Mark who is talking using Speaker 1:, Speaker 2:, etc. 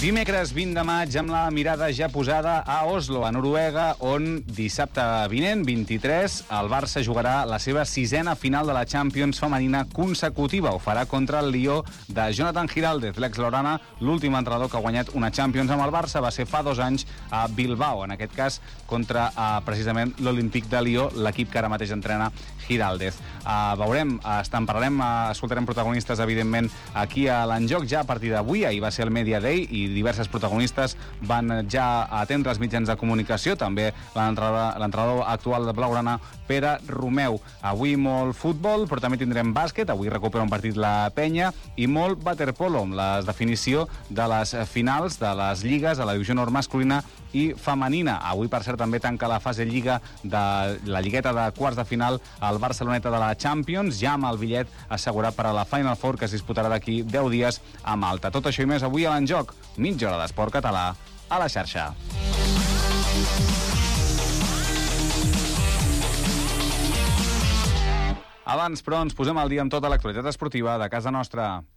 Speaker 1: Dimecres 20 de maig, amb la mirada ja posada a Oslo, a Noruega, on dissabte vinent, 23, el Barça jugarà la seva 6a final de la Champions femenina consecutiva. Ho farà contra el Lió de Jonathan Giraldez, l'ex-laurana. L'últim entrenador que ha guanyat una Champions amb el Barça va ser fa 2 anys a Bilbao, en aquest cas contra precisament l'Olímpic de Lió, l'equip que ara mateix entrena Giraldez. Veurem, parlarem, escoltarem protagonistes, evidentment, aquí a l'Enjoc ja a partir d'avui. Ahir va ser el Media Day i diverses protagonistes van ja atendre els mitjans de comunicació, també l'entrenador actual de Blaugrana, Pere Romeu. Avui molt futbol, però també tindrem bàsquet, avui recupera un partit la Penya, i molt waterpolo, amb la definició de les finals de les lligues a la divisió nord masculina i femenina. Avui, per cert, també tanca la fase lliga de la lligueta de quarts de final al Barceloneta de la Champions, ja amb el bitllet assegurat per a la Final Four, que es disputarà d'aquí 10 dies a Malta. Tot això i més avui a l'Enjoc, mitja hora d'esport català a la xarxa. Abans, però, ens posem al dia amb tota l'actualitat esportiva de casa nostra.